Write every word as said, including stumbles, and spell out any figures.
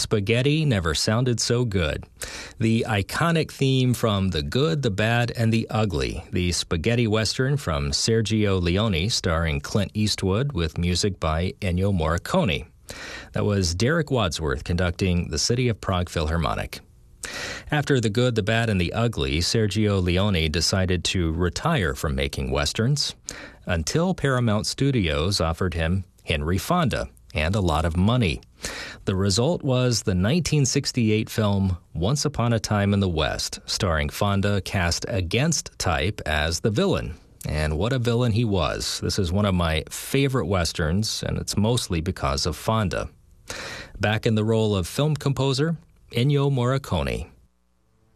Spaghetti Never Sounded So Good. The iconic theme from The Good, the Bad, and the Ugly, the spaghetti western from Sergio Leone starring Clint Eastwood with music by Ennio Morricone. That was Derek Wadsworth conducting the City of Prague Philharmonic. After The Good, the Bad, and the Ugly, Sergio Leone decided to retire from making westerns until Paramount Studios offered him Henry Fonda and a lot of money. The result was the nineteen sixty-eight film Once Upon a Time in the West, starring Fonda cast against type as the villain. And what a villain he was. This is one of my favorite westerns, and it's mostly because of Fonda. Back in the role of film composer, Ennio Morricone.